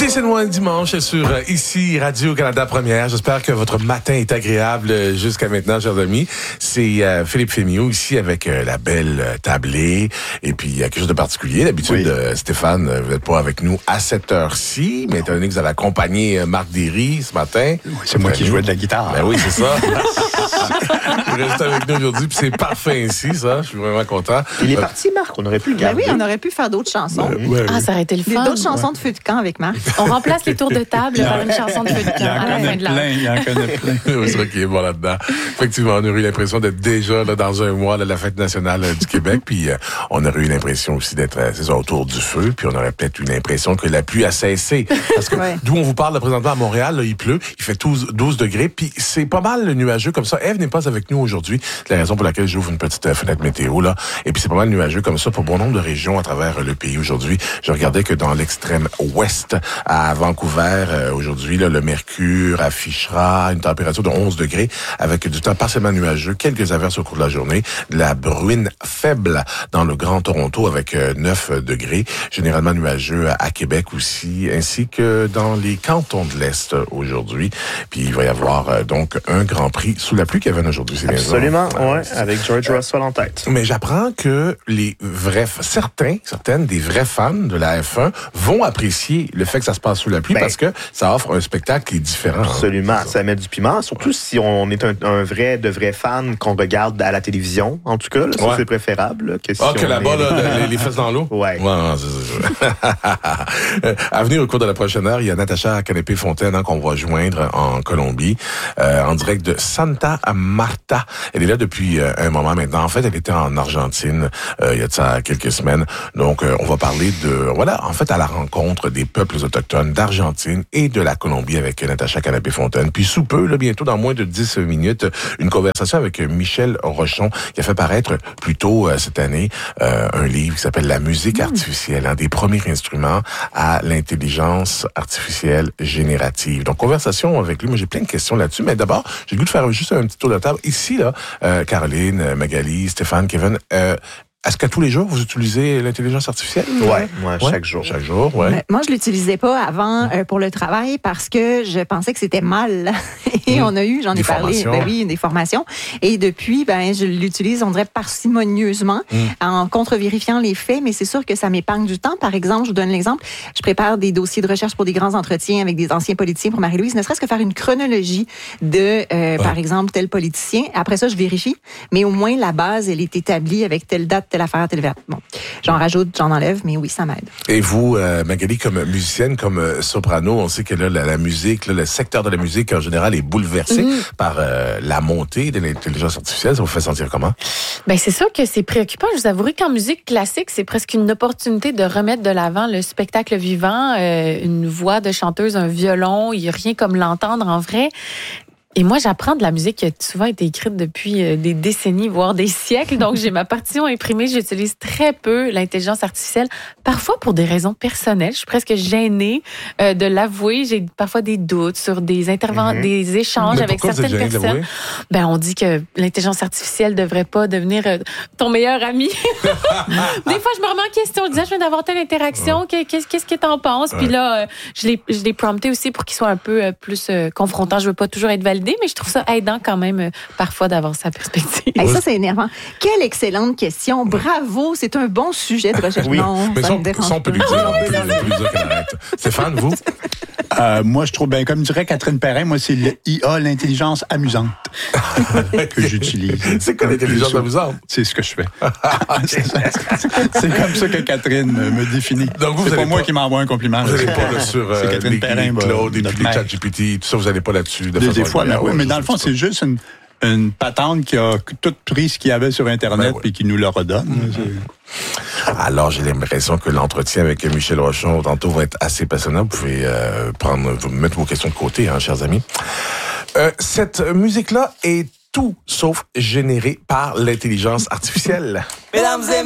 Et c'est loin dimanche sur ici Radio-Canada Première. J'espère que votre matin est agréable jusqu'à maintenant, chers amis. C'est Philippe Fémiot ici avec la belle tablée. Et puis, il y a quelque chose de particulier. D'habitude, Stéphane, vous n'êtes pas avec nous à cette heure-ci, mais étant donné que vous avez accompagné Marc Derry ce matin. Oui, c'est moi qui jouais de la guitare. Ben oui, c'est ça. Vous restez avec nous aujourd'hui, puis c'est parfait ainsi, ça. Je suis vraiment content. Il est parti, Marc. On aurait pu le garder. Ben oui, on aurait pu faire d'autres chansons. Ah, ça aurait été le fun. D'autres chansons de feu de camp avec Marc. On remplace les tours de table par une chanson de feu de camp à la fin de l'heure. Il en connaît plein. Oui, c'est vrai qu'il est bon là-dedans. Effectivement, on aurait eu l'impression d'être déjà là, dans un mois, là, la fête nationale du Québec. Puis on aurait eu l'impression aussi d'être autour du feu. Puis on aurait peut-être eu l'impression que la pluie a cessé. Parce que d'où on vous parle là, présentement à Montréal, là, il pleut. Il fait 12 degrés. Puis c'est pas mal nuageux comme ça. Ève n'est pas avec nous aujourd'hui. C'est la raison pour laquelle j'ouvre une petite fenêtre météo. Là. Et puis c'est pas mal nuageux comme ça pour bon nombre de régions à travers le pays aujourd'hui. Je regardais que dans l'extrême ouest, à Vancouver, aujourd'hui, là, le mercure affichera une température de 11 degrés avec du temps partiellement nuageux, quelques averses au cours de la journée, de la bruine faible dans le Grand Toronto avec 9 degrés, généralement nuageux à Québec aussi, ainsi que dans les cantons de l'Est aujourd'hui. Puis il va y avoir donc un Grand Prix sous la pluie, Kevin, aujourd'hui. C'est bien ça? Absolument, oui, avec George Russell en tête. Mais j'apprends que certaines des vrais fans de la F1 vont apprécier le fait que ça se passe sous la pluie parce que ça offre un spectacle qui est différent. Absolument, ça met du piment, surtout si on est un vrai fan qu'on regarde à la télévision, en tout cas, là, ça c'est préférable. Là, que là-bas, là, les fesses dans l'eau? Ouais. À venir au cours de la prochaine heure, il y a Natacha Canapé-Fontaine qu'on va joindre en Colombie, en direct de Santa Marta. Elle est là depuis un moment maintenant. En fait, elle était en Argentine il y a de ça quelques semaines. Donc, on va parler à la rencontre des peuples autochtones d'Argentine et de la Colombie avec Natacha Canapé-Fontaine. Puis sous peu, là, bientôt dans moins de 10 minutes, une conversation avec Michel Rochon qui a fait paraître plus tôt cette année un livre qui s'appelle La musique artificielle, un des premiers instruments à l'intelligence artificielle générative. Donc, conversation avec lui. Moi, j'ai plein de questions là-dessus, mais d'abord, j'ai le goût de faire juste un petit tour de table. Ici, là, Caroline, Magali, Stéphane, Kevin, est-ce que tous les jours, vous utilisez l'intelligence artificielle? Oui, chaque jour. Chaque jour, oui. Moi, je l'utilisais pas avant pour le travail parce que je pensais que c'était mal. Et j'en ai parlé, des formations. Et depuis, je l'utilise, on dirait, parcimonieusement, en contre-vérifiant les faits, mais c'est sûr que ça m'épargne du temps. Par exemple, je vous donne l'exemple, je prépare des dossiers de recherche pour des grands entretiens avec des anciens politiciens pour Marie-Louise, ne serait-ce que faire une chronologie de, par exemple, tel politicien. Après ça, je vérifie, mais au moins, la base, elle est établie avec telle date, telle affaire, telle verbe. Bon, j'en rajoute, j'en enlève, mais oui, ça m'aide. Et vous, Magali, comme musicienne, comme soprano, on sait que là, la musique, là, le secteur de la musique en général est bouleversé par la montée de l'intelligence artificielle. Ça vous fait sentir comment? C'est sûr que c'est préoccupant. Je vous avouerai qu'en musique classique, c'est presque une opportunité de remettre de l'avant le spectacle vivant, une voix de chanteuse, un violon, il n'y a rien comme l'entendre en vrai. Et moi, j'apprends de la musique qui a souvent été écrite depuis des décennies, voire des siècles. Donc, j'ai ma partition imprimée. J'utilise très peu l'intelligence artificielle, parfois pour des raisons personnelles. Je suis presque gênée de l'avouer. J'ai parfois des doutes sur des des échanges avec certaines personnes. On dit que l'intelligence artificielle devrait pas devenir ton meilleur ami. Des fois, je me remets en question. Je disais, je viens d'avoir telle interaction. Qu'est-ce que t'en penses? Puis là, je l'ai prompté aussi pour qu'il soit un peu plus confrontant. Je veux pas toujours être validée, mais je trouve ça aidant quand même parfois d'avoir sa perspective. Ça, c'est énervant. Quelle excellente question. Bravo, c'est un bon sujet de recherche. Oui, non, mais ça, on peut lui dire. On peut lui dire qu'elle arrête. Stéphane, vous? Moi, je trouve, comme dirait Catherine Perrin, moi, c'est l'IA, l'intelligence amusante que j'utilise. C'est quoi l'intelligence amusante? C'est ce que je fais. C'est comme ça que Catherine me définit. Donc, c'est pas moi qui m'envoie un compliment. Vous n'allez pas là, sur Catherine Perrin, Claude et puis les ChatGPT, tout ça, vous n'allez pas là-dessus. Des fois, mais dans le fond, c'est juste une patente qui a tout pris ce qu'il y avait sur Internet et qui nous le redonne. Alors, j'ai l'impression que l'entretien avec Michel Rochon tantôt va être assez passionnant. Vous pouvez mettre vos questions de côté, chers amis. Cette musique-là est tout sauf générée par l'intelligence artificielle. Mesdames et